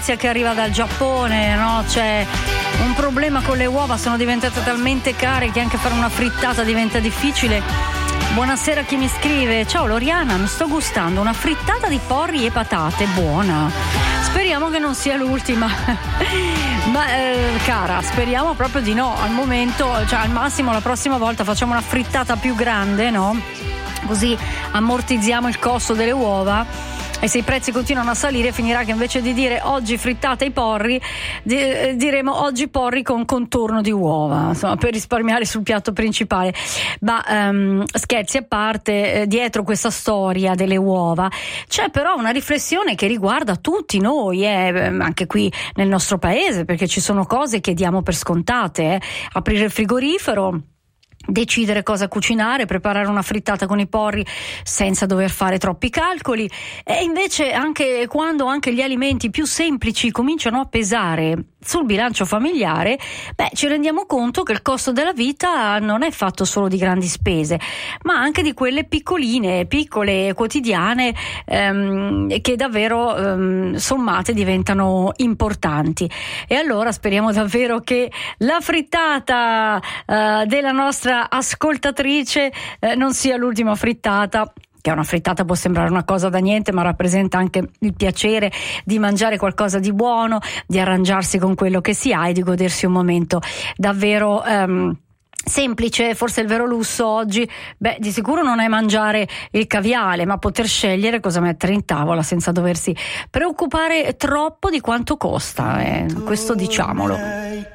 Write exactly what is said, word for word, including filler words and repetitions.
che arriva dal Giappone, no? C'è un problema con le uova, sono diventate talmente care che anche fare una frittata diventa difficile. Buonasera chi mi scrive: ciao Loriana, mi sto gustando una frittata di porri e patate, buona. Speriamo che non sia l'ultima. Ma eh, cara, speriamo proprio di no. Al momento, cioè al massimo la prossima volta facciamo una frittata più grande, no? Così ammortizziamo il costo delle uova. E se i prezzi continuano a salire, finirà che invece di dire oggi frittata i porri, di, diremo oggi porri con contorno di uova, insomma, per risparmiare sul piatto principale. Ma um, scherzi a parte, eh, dietro questa storia delle uova c'è però una riflessione che riguarda tutti noi, eh, anche qui nel nostro paese, perché ci sono cose che diamo per scontate, eh. Aprire il frigorifero, decidere cosa cucinare, preparare una frittata con i porri senza dover fare troppi calcoli, e invece anche quando anche gli alimenti più semplici cominciano a pesare sul bilancio familiare, beh, ci rendiamo conto che il costo della vita non è fatto solo di grandi spese, ma anche di quelle piccoline, piccole, quotidiane, ehm, che davvero ehm, sommate diventano importanti. E allora speriamo davvero che la frittata eh, della nostra ascoltatrice eh, non sia l'ultima frittata, che una frittata può sembrare una cosa da niente, ma rappresenta anche il piacere di mangiare qualcosa di buono, di arrangiarsi con quello che si ha e di godersi un momento davvero um, semplice. Forse il vero lusso oggi, beh, di sicuro non è mangiare il caviale, ma poter scegliere cosa mettere in tavola senza doversi preoccupare troppo di quanto costa, eh, questo diciamolo.